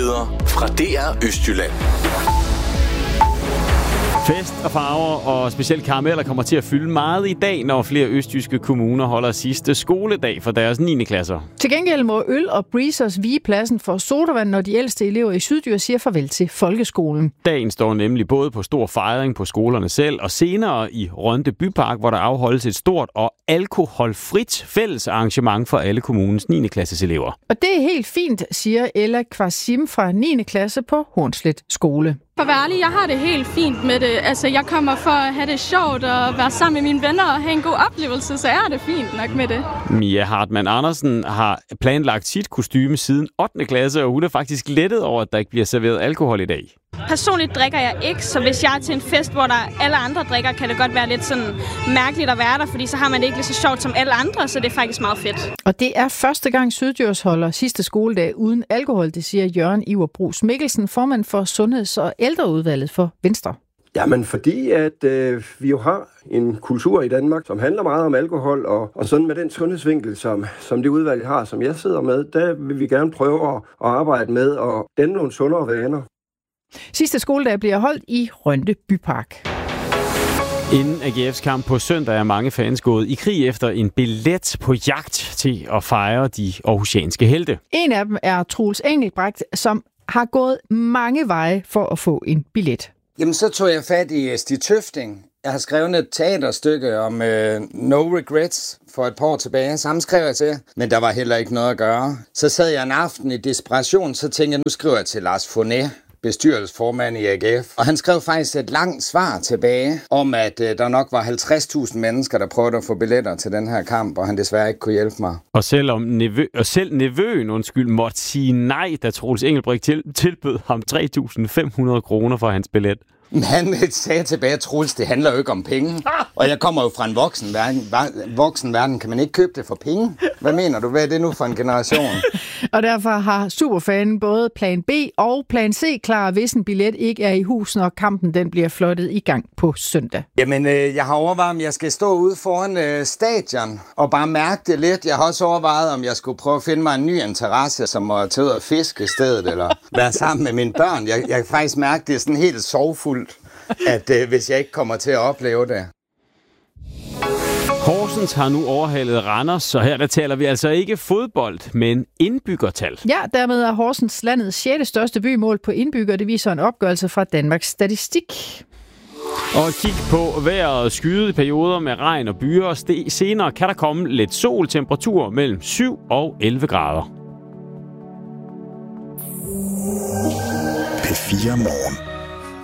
Nyheder fra DR Østjylland. Fest og farver og specielt karameller kommer til at fylde meget i dag, når flere østjyske kommuner holder sidste skoledag for deres 9. klasser. Til gengæld må øl og breezers vige pladsen for sodavand, når de ældste elever i Syddyr siger farvel til folkeskolen. Dagen står nemlig både på stor fejring på skolerne selv og senere i Rønde Bypark, hvor der afholdes et stort og alkoholfrit fælles arrangement for alle kommunens 9. klasses elever. Og det er helt fint, siger Ella Kvasim fra 9. klasse på Hornslet skole. For at være ærlig, jeg har det helt fint med det. Altså, jeg kommer for at have det sjovt og være sammen med mine venner og have en god oplevelse, så jeg har det fint nok med det. Mia Hartmann Andersen har planlagt sit kostume siden 8. klasse, og hun er faktisk lettet over, at der ikke bliver serveret alkohol i dag. Personligt drikker jeg ikke, så hvis jeg er til en fest, hvor der alle andre drikker, kan det godt være lidt sådan mærkeligt at være der, fordi så har man det ikke lige så sjovt som alle andre, så det er faktisk meget fedt. Og det er første gang Syddjurs holder sidste skoledag uden alkohol, det siger Jørgen Iver Bruus Mikkelsen, formand for Sundheds- og Ældreudvalget for Venstre. Jamen fordi, at vi jo har en kultur i Danmark, som handler meget om alkohol, og sådan med den sundhedsvinkel, som det udvalg har, som jeg sidder med, der vil vi gerne prøve at arbejde med at danne nogle sundere vaner. Sidste skoledag bliver holdt i Rønde Bypark. Inden AGF's kamp på søndag er mange fans gået i krig efter en billet på jagt til at fejre de aarhusianske helte. En af dem er Troels Engelbrecht, som har gået mange veje for at få en billet. Jamen, så tog jeg fat i Stig Tøfting. Jeg har skrevet et teaterstykke om No Regrets for et par år tilbage. Samme skrev jeg til, men der var heller ikke noget at gøre. Så sad jeg en aften i desperation, så tænkte jeg, nu skriver jeg til Lars Fournet, bestyrelsesformand i AGF. Og han skrev faktisk et langt svar tilbage om, at der nok var 50.000 mennesker, der prøvede at få billetter til den her kamp, og han desværre ikke kunne hjælpe mig. Og selv nevøen måtte sige nej, da Troels Engelbrecht tilbød ham 3.500 kroner for hans billet. Men han sagde tilbage, Troels, det handler jo ikke om penge. Og jeg kommer jo fra en voksen verden. Kan man ikke købe det for penge? Hvad mener du? Hvad er det nu for en generation? Og derfor har superfanen både plan B og plan C klar, hvis en billet ikke er i hus, når kampen den bliver flottet i gang på søndag. Jamen, jeg har overvejet, om jeg skal stå ude foran stadion og bare mærke det lidt. Jeg har også overvejet, om jeg skulle prøve at finde mig en ny interesse, som at tage ud og fiske i stedet, eller være sammen med mine børn. Jeg kan faktisk mærke, det er sådan helt sorgfuldt, at hvis jeg ikke kommer til at opleve det. Horsens har nu overhalet Randers, så her der taler vi altså ikke fodbold, men indbyggertal. Ja, dermed er Horsens landets 6. største by målt på indbygger. Det viser en opgørelse fra Danmarks Statistik. Og kig på vejret, skyde perioder med regn og byer. Senere kan der komme lidt sol, temperatur mellem 7 og 11 grader. P4 Morgen.